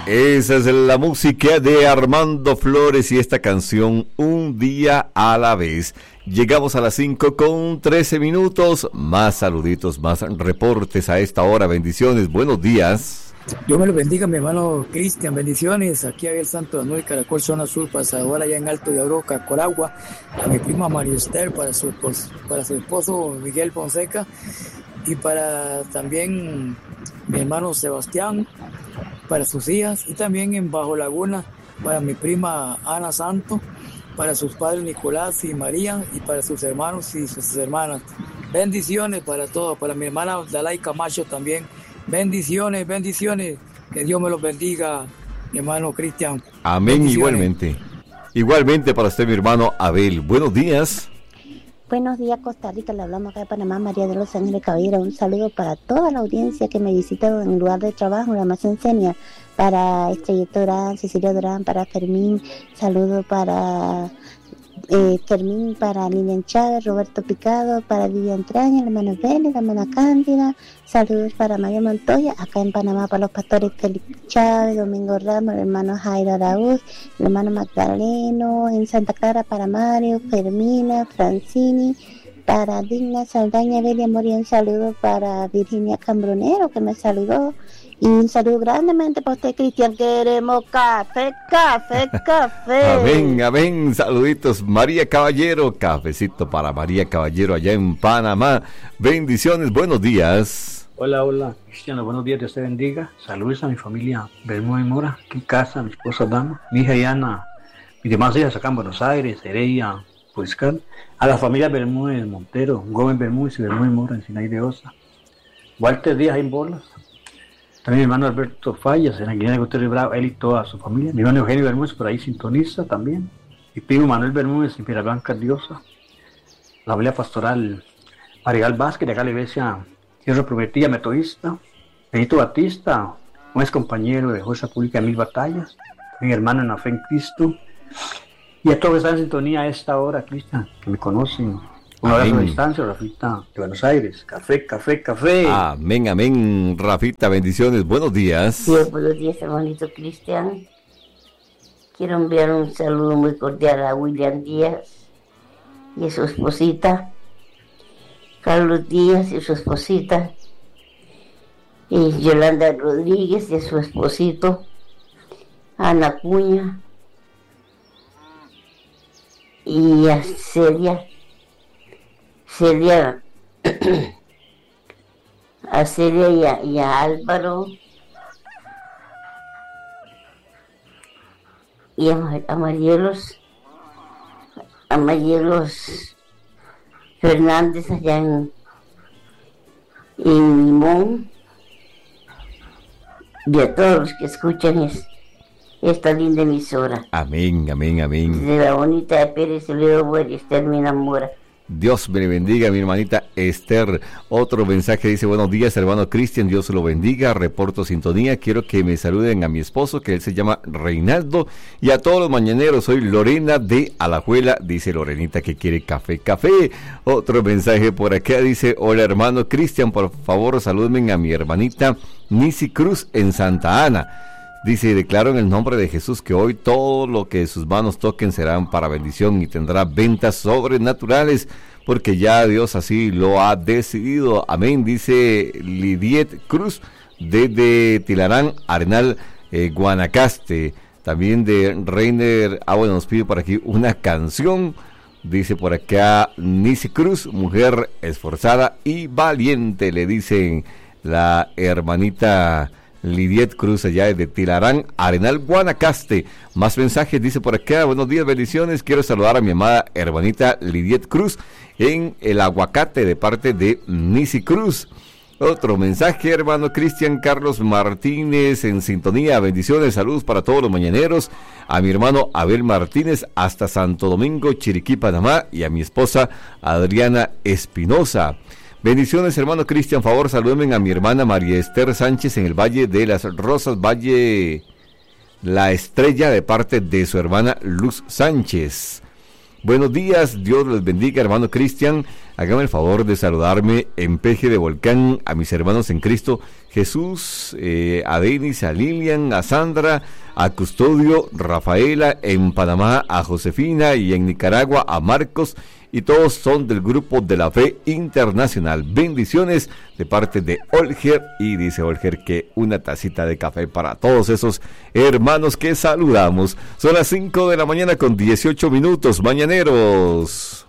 Esa es la música de Armando Flores y esta canción Un día a la vez. Llegamos a las 5:13. Más saluditos, más reportes a esta hora. Bendiciones, buenos días. Dios me lo bendiga, mi hermano Cristian. Bendiciones. Aquí había el Santo Manuel Caracol, zona sur, pasador allá en Alto de Abroca, Coragua. A mi prima María Esther, para su esposo Miguel Fonseca. Y para también mi hermano Sebastián, para sus hijas. Y también en Bajo Laguna, para mi prima Ana Santo, para sus padres Nicolás y María, y para sus hermanos y sus hermanas. Bendiciones para todos. Para mi hermana Dalai Camacho también. Bendiciones. Que Dios me los bendiga, mi hermano Cristian. Amén, igualmente para usted, mi hermano Abel. Buenos días. Buenos días, Costa Rica. Le hablamos acá de Panamá, María de los Ángeles Caballero. Un saludo para toda la audiencia que me visita en el lugar de trabajo, la más enseña. Para Estrellito Durán, Cecilia Durán, para Fermín. Saludo para Fermín, para Lilian Chávez, Roberto Picado, para Vivian Traña, la hermana Vélez, la hermana Cándida. Saludos para María Montoya, acá en Panamá para los pastores Felipe Chávez, Domingo Ramos, el hermano Jairo Araúz, el hermano Magdaleno, en Santa Clara para Mario, Fermina, Francini, para Digna Saldaña, Belia Moria. Un saludo para Virginia Cambronero, que me saludó. Y un saludo grandemente para usted, Cristian. Queremos café. Amén. Saluditos, María Caballero. Cafecito para María Caballero allá en Panamá. Bendiciones, buenos días. Hola, Cristiano, buenos días, Dios te bendiga. Saludos a mi familia Bermúdez Mora, aquí en casa, mi esposa Dama, mi hija Diana, mis demás hijas acá en Buenos Aires, Heredia, Puiscal, a la familia Bermúdez Montero, Gómez Bermúdez y Bermúdez Mora en Sinaí de Osa, Walter Díaz en Bolas. También mi hermano Alberto Fallas, en Aguilera de Gutiérrez Bravo, él y toda su familia. Mi hermano Eugenio Bermúdez por ahí sintoniza también. Mi primo Manuel Bermúdez en Piedra Blanca Diosa. La familia pastoral Marigal Vázquez de acá la iglesia Tierra Prometida Metodista. Benito Batista, un ex compañero de Fuerza Pública de Mil Batallas. Mi hermano en la fe en Cristo. Y a todos que están en sintonía a esta hora, Cristian, que me conocen. Un abrazo a distancia, Rafita de Buenos Aires. Café. Amén. Rafita, bendiciones. Buenos días. Buenos días, hermanito Cristian. Quiero enviar un saludo muy cordial a William Díaz y a su esposita, Carlos Díaz y su esposita, y Yolanda Rodríguez y a su esposito, Ana Cuña, y a Celia y a Álvaro y a Marielos Fernández allá en Limón, y a todos los que escuchan esta linda emisora. Amén. De la bonita de Pérez Ledo y Esther me enamora. Dios me bendiga, mi hermanita Esther. Otro mensaje dice: buenos días, hermano Cristian, Dios lo bendiga, reporto sintonía, quiero que me saluden a mi esposo, que él se llama Reinaldo, y a todos los mañaneros. Soy Lorena de Alajuela, dice Lorenita que quiere café. Otro mensaje por acá dice: hola, hermano Cristian, por favor salúdenme a mi hermanita Nisi Cruz en Santa Ana. Dice: declaro en el nombre de Jesús que hoy todo lo que sus manos toquen serán para bendición y tendrá ventas sobrenaturales, porque ya Dios así lo ha decidido. Amén, dice Lidiet Cruz desde Tilarán, Arenal, Guanacaste. También de Reiner, nos pide por aquí una canción. Dice por acá Nisi Cruz, mujer esforzada y valiente, le dicen la hermanita Lidiet Cruz allá de Tilarán, Arenal, Guanacaste. Más mensajes, dice por acá: buenos días, bendiciones, quiero saludar a mi amada hermanita Lidiet Cruz en el Aguacate de parte de Nisi Cruz. Otro mensaje, hermano Cristian Carlos Martínez en sintonía, bendiciones, saludos para todos los mañaneros, a mi hermano Abel Martínez hasta Santo Domingo, Chiriquí, Panamá, y a mi esposa Adriana Espinosa. Bendiciones, hermano Cristian, favor salúdenme a mi hermana María Esther Sánchez en el Valle de las Rosas, Valle La Estrella, de parte de su hermana Luz Sánchez. Buenos días, Dios les bendiga, hermano Cristian. hágame el favor de saludarme en Peje de Volcán a mis hermanos en Cristo, Jesús, a Denis, a Lilian, a Sandra, a Custodio, Rafaela, en Panamá a Josefina y en Nicaragua a Marcos, y todos son del grupo de la Fe Internacional. Bendiciones de parte de Olger, y dice Olger que una tacita de café para todos esos hermanos que saludamos. Son las 5 de la mañana con 18 minutos, mañaneros.